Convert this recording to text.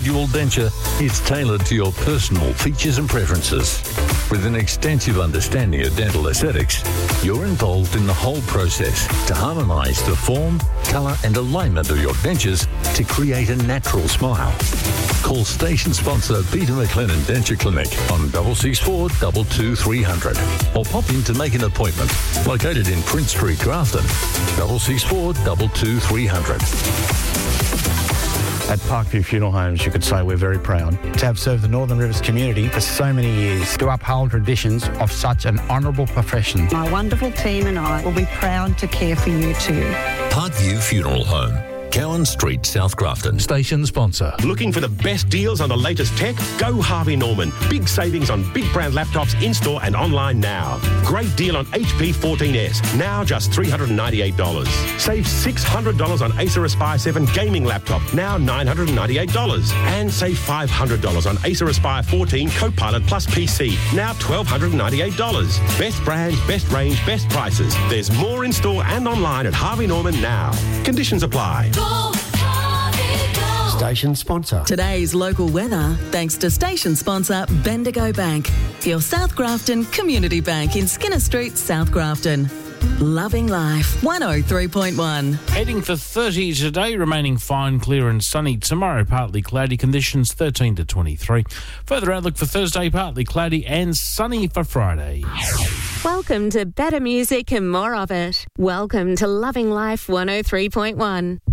Dual denture is tailored to your personal features and preferences. With an extensive understanding of dental aesthetics, you're involved in the whole process to harmonise the form, colour and alignment of your dentures to create a natural smile. Call station sponsor Peter McLennan Denture Clinic on 664 22 300 or pop in to make an appointment. Located in Prince Street, Grafton, 664 22 300. At Parkview Funeral Homes, you could say we're very proud to have served the Northern Rivers community for so many years, to uphold traditions of such an honourable profession. My wonderful team and I will be proud to care for you too. Parkview Funeral Home, Cowan Street, South Grafton. Station sponsor. Looking for the best deals on the latest tech? Go Harvey Norman. Big savings on big brand laptops in-store and online now. Great deal on HP 14S, now just $398. Save $600 on Acer Aspire 7 gaming laptop, now $998. And save $500 on Acer Aspire 14 Copilot Plus PC, now $1,298. Best brands, best range, best prices. There's more in-store and online at Harvey Norman now. Conditions apply. Station sponsor. Today's local weather, thanks to station sponsor Bendigo Bank, your South Grafton community bank in Skinner Street, South Grafton. Loving life, 103.1. Heading for 30 today, remaining fine, clear and sunny. Tomorrow, partly cloudy conditions, 13 to 23. Further outlook for Thursday, partly cloudy and sunny for Friday. Welcome to better music and more of it. Welcome to Loving Life 103.1.